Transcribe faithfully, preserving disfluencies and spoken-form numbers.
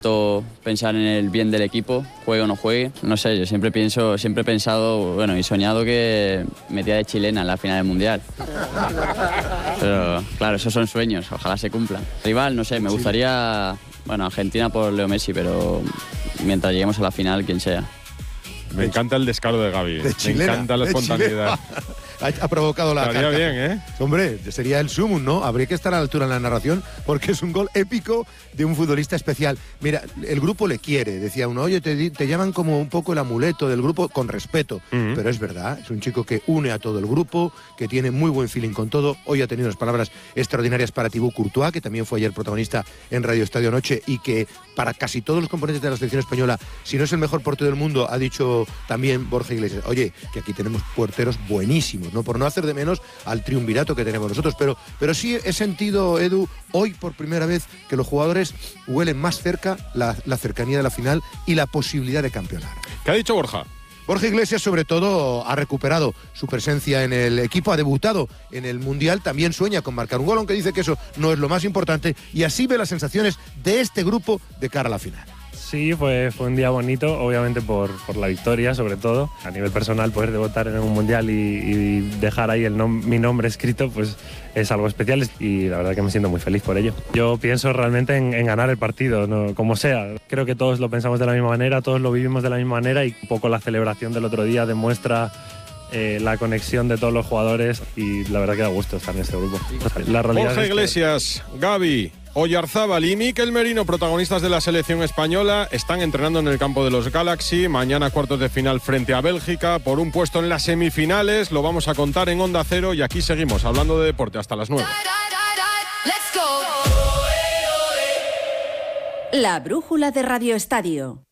Pensar en el bien del equipo, juegue o no juegue, no sé, yo siempre pienso, siempre he pensado, bueno, y soñado que metía de chilena en la final del Mundial. Pero claro, esos son sueños, ojalá se cumplan. Rival, no sé, me gustaría, bueno, Argentina por Leo Messi, pero mientras lleguemos a la final, quien sea. Me encanta el descaro de Gavi, De me chilena, encanta la de espontaneidad. Ha, ha provocado la Estaría carga. bien, ¿eh? Hombre, sería el sumum, ¿no? Habría que estar a la altura en la narración porque es un gol épico de un futbolista especial. Mira, el grupo le quiere. Decía uno, oye, te, te llaman como un poco el amuleto del grupo, con respeto. Uh-huh. Pero es verdad, es un chico que une a todo el grupo, que tiene muy buen feeling con todo. Hoy ha tenido unas palabras extraordinarias para Thibaut Courtois, que también fue ayer protagonista en Radio Estadio Noche, y que para casi todos los componentes de la selección española, si no es el mejor portero del mundo, ha dicho también Borja Iglesias, oye, que aquí tenemos porteros buenísimos, ¿no? Por no hacer de menos al triunvirato que tenemos nosotros, pero, pero sí he sentido, Edu, hoy por primera vez que los jugadores huelen más cerca la, la cercanía de la final y la posibilidad de campeonar. ¿Qué ha dicho Borja? Borja Iglesias, sobre todo, ha recuperado su presencia en el equipo, ha debutado en el Mundial, también sueña con marcar un gol, aunque dice que eso no es lo más importante, y así ve las sensaciones de este grupo de cara a la final. Sí, fue, fue un día bonito, obviamente por, por la victoria, sobre todo. A nivel personal, poder debutar en un mundial y, y dejar ahí el nom- mi nombre escrito, pues es algo especial y la verdad que me siento muy feliz por ello. Yo pienso realmente en, en ganar el partido, ¿no? Como sea. Creo que todos lo pensamos de la misma manera, todos lo vivimos de la misma manera y un poco la celebración del otro día demuestra eh, la conexión de todos los jugadores y la verdad que da gusto estar en este grupo. La realidad Borja es que... Iglesias, Gavi, Oyarzábal y Mikel Merino, protagonistas de la selección española, están entrenando en el campo de los Galaxy. Mañana cuartos de final frente a Bélgica por un puesto en las semifinales. Lo vamos a contar en Onda Cero y aquí seguimos hablando de deporte hasta las nueve. La brújula de Radio Estadio.